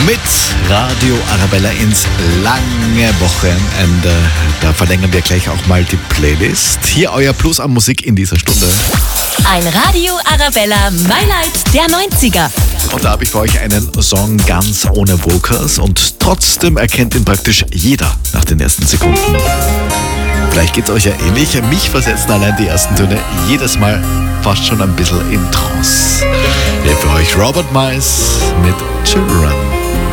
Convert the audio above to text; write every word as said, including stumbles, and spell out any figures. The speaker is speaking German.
mit Radio Arabella ins lange Wochenende. Da verlängern wir gleich auch mal die Playlist. Hier euer Plus an Musik in dieser Stunde. Ein Radio Arabella Highlight der neunziger. Und da habe ich für euch einen Song ganz ohne Vocals und trotzdem erkennt ihn praktisch jeder nach den ersten Sekunden. Vielleicht geht es euch ja ähnlich. Mich versetzen allein die ersten Töne jedes Mal fast schon ein bisschen in Trance. Hier für euch Robert Miles mit Children.